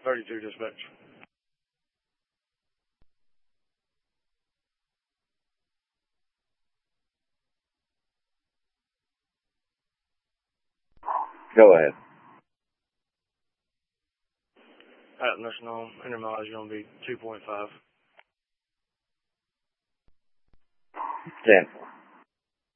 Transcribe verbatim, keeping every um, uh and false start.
thirty-two dispatch. Go ahead. At nursing home, intermileage is going to be two point five. ten.